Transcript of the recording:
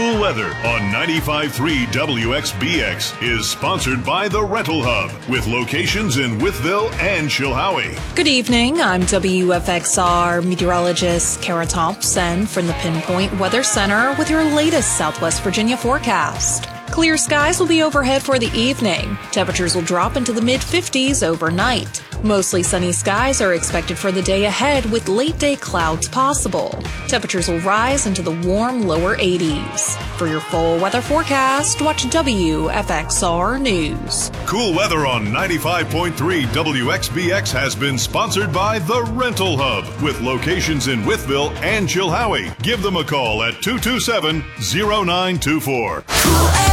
Cool weather on 95.3 WXBX is sponsored by The Rental Hub, with locations in Wytheville and Chilhowie. Good evening. I'm WFXR meteorologist Kara Thompson from the Pinpoint Weather Center with your latest Southwest Virginia forecast. Clear skies will be overhead for the evening. Temperatures will drop into the mid-50s overnight. Mostly sunny skies are expected for the day ahead with late-day clouds possible. Temperatures will rise into the warm lower 80s. For your full weather forecast, watch WFXR News. Cool weather on 95.3 WXBX has been sponsored by The Rental Hub, with locations in Wytheville and Chilhowie. Give them a call at 227-0924.